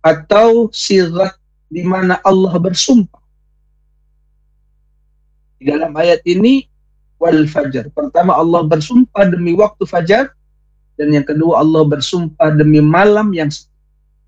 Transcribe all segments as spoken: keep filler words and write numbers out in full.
atau sigat di mana Allah bersumpah. Di dalam ayat ini, wal fajar. Pertama, Allah bersumpah demi waktu fajar, dan yang kedua, Allah bersumpah demi malam yang sepi.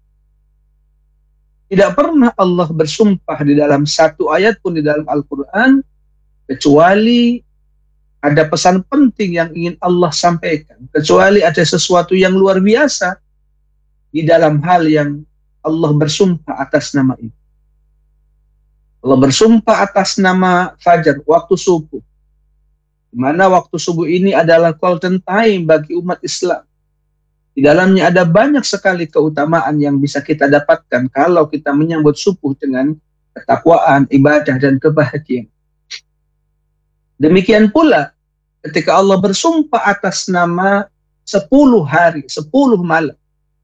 Tidak pernah Allah bersumpah di dalam satu ayat pun di dalam Al-Quran, kecuali ada pesan penting yang ingin Allah sampaikan, kecuali ada sesuatu yang luar biasa di dalam hal yang Allah bersumpah atas nama itu. Allah bersumpah atas nama fajar, waktu subuh, di mana waktu subuh ini adalah golden time bagi umat Islam. Di dalamnya ada banyak sekali keutamaan yang bisa kita dapatkan kalau kita menyambut subuh dengan ketakwaan, ibadah, dan kebahagiaan. Demikian pula ketika Allah bersumpah atas nama sepuluh hari, sepuluh malam.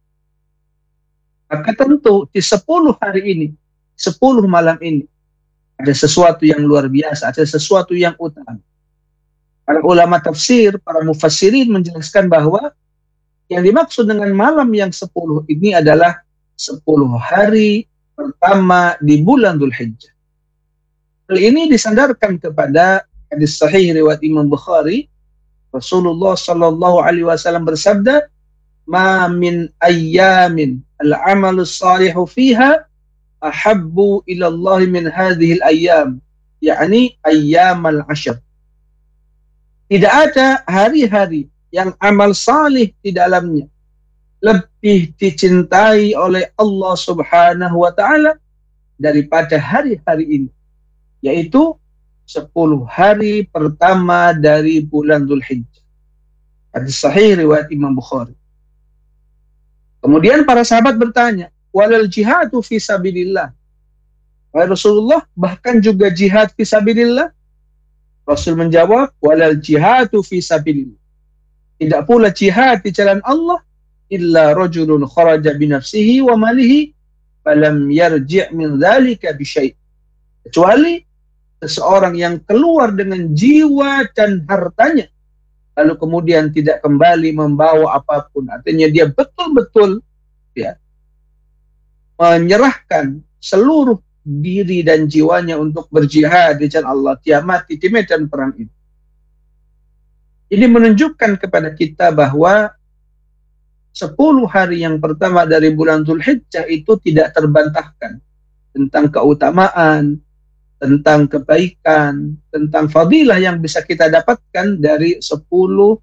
Maka tentu di sepuluh hari ini, sepuluh malam ini, ada sesuatu yang luar biasa, ada sesuatu yang utama. Para ulama tafsir, para mufassirin menjelaskan bahwa yang dimaksud dengan malam yang sepuluh ini adalah sepuluh hari pertama di bulan Dzulhijjah. Hal ini disandarkan kepada hadis sahih riwayat Imam Bukhari. Rasulullah sallallahu alaihi wasallam bersabda, "Ma min ayyamin al-'amalu shalihu fiha ahabbu ila Allah min hadhihi al-ayyam." yakni ayyamal ashr. Tidak ada hari-hari yang amal salih di dalamnya lebih dicintai oleh Allah Subhanahu wa taala daripada hari-hari ini, yaitu sepuluh hari pertama dari bulan Dzulhijjah. Hadis sahih riwayat Imam Bukhari. Kemudian para sahabat bertanya, walal jihadu fi sabilillah. Wahai Rasulullah, bahkan juga jihad fi sabilillah? Rasul menjawab, walal jihadu fi sabilillah. Tidak pula jihad di jalan Allah illa rajulun kharaja bi nafsihi wa malihi falam yarji' min dzalika bi syai'. Kecuali seseorang yang keluar dengan jiwa dan hartanya lalu kemudian tidak kembali membawa apapun. Artinya dia betul-betul ya menyerahkan seluruh diri dan jiwanya untuk berjihad di jalan Allah, dia mati di medan perang itu. Ini menunjukkan kepada kita bahwa sepuluh hari yang pertama dari bulan Dzulhijjah itu tidak terbantahkan tentang keutamaan, tentang kebaikan, tentang fadilah yang bisa kita dapatkan dari sepuluh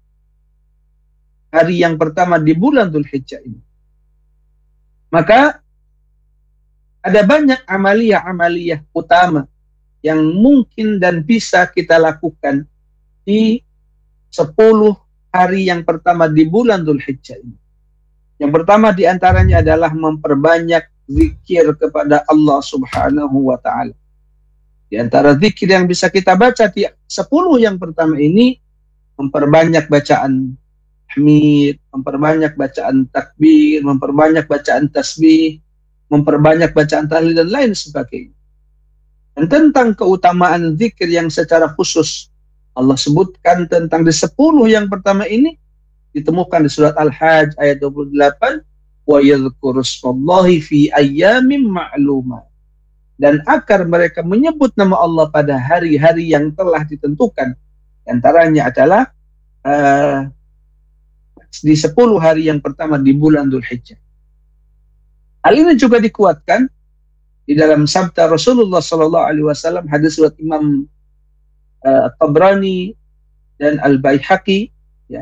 hari yang pertama di bulan Dzulhijjah ini. Maka ada banyak amaliyah-amaliyah utama yang mungkin dan bisa kita lakukan di sepuluh hari yang pertama di bulan Dzulhijjah ini. Yang pertama diantaranya adalah memperbanyak zikir kepada Allah Subhanahu wa ta'ala. Di antara zikir yang bisa kita baca di sepuluh yang pertama ini, memperbanyak bacaan hamid, memperbanyak bacaan takbir, memperbanyak bacaan tasbih, memperbanyak bacaan tahlil dan lain sebagainya. Dan tentang keutamaan zikir yang secara khusus Allah sebutkan tentang di sepuluh yang pertama ini ditemukan di surat Al-Hajj ayat dua puluh delapan, wa yadhkurusmallahi fi ayyamin ma'lumat. Dan agar mereka menyebut nama Allah pada hari-hari yang telah ditentukan. Antaranya adalah uh, di sepuluh hari yang pertama di bulan Dzulhijjah. Hal ini juga dikuatkan di dalam sabda Rasulullah sallallahu alaihi wasallam, hadis riwayat Imam uh, Tabrani dan Al-Baihaqi, ya.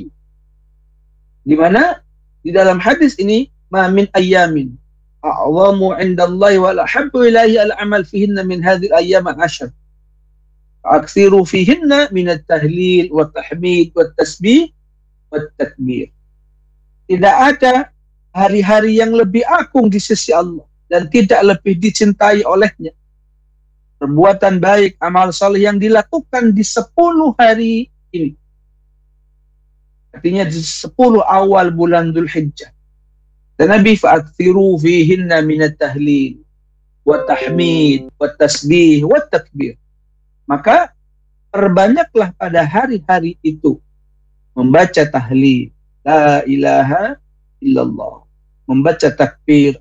Di mana di dalam hadis ini, ma min ayyamin a'zamu 'indallahi wa ahabbu ilaihi al-'amal fihinna min hadhihi al-ayyam al-ashr. Akthiru fihinna min at-tahlil wa at-tahmid wa at-tasbih wa at-takbir. Tidak ada hari-hari yang lebih agung di sisi Allah dan tidak lebih dicintai olehnya. Perbuatan baik, amal saleh yang dilakukan di sepuluh hari ini. Artinya di sepuluh awal bulan Dzulhijjah. Dan Nabi fa'akthiru fihinna minat tahlil wa tahmid wa tasbih wa takbir. Maka perbanyaklah pada hari-hari itu membaca tahlil la ilaha illallah, membaca takbir